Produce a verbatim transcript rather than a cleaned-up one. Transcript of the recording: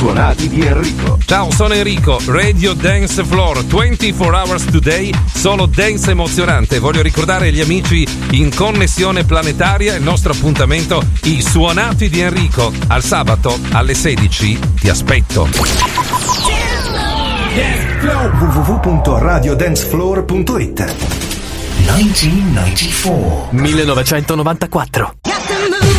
suonati di Enrico. Ciao, sono Enrico, Radio Dance Floor, ventiquattro hours today, solo dance emozionante. Voglio ricordare agli amici in connessione planetaria il nostro appuntamento, i suonati di Enrico. Al sabato alle sedici ti aspetto. w w w punto radio dance floor punto it. millenovecentonovantaquattro